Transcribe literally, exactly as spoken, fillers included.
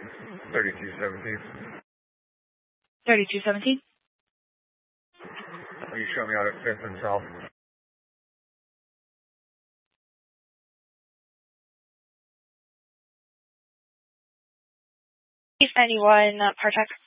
thirty-two seventeen. thirty-two seventeen. Will you show me out at fifth and South? East ninety-one, uh, Partek.